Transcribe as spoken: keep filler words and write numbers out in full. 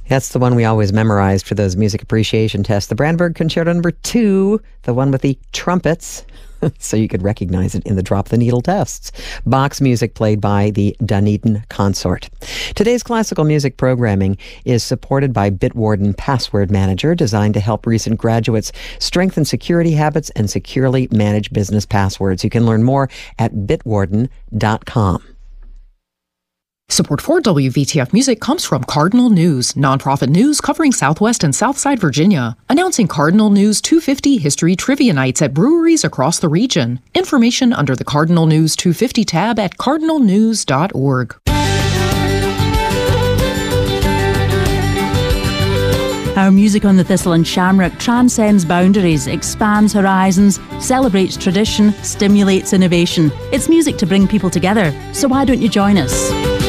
That's the one we always memorized for those music appreciation tests. The Brandenburg Concerto number two, the one with the trumpets, so you could recognize it in the drop the needle tests. Bach's music played by the Dunedin Consort. Today's classical music programming is supported by Bitwarden Password Manager, designed to help recent graduates strengthen security habits and securely manage business passwords. You can learn more at bitwarden dot com. Support for W V T F Music comes from Cardinal News, nonprofit news covering Southwest and Southside Virginia, announcing Cardinal News two fifty History Trivia Nights at breweries across the region. Information under the Cardinal News two fifty tab at cardinal news dot org. Our music on the Thistle and Shamrock transcends boundaries, expands horizons, celebrates tradition, stimulates innovation. It's music to bring people together, so why don't you join us?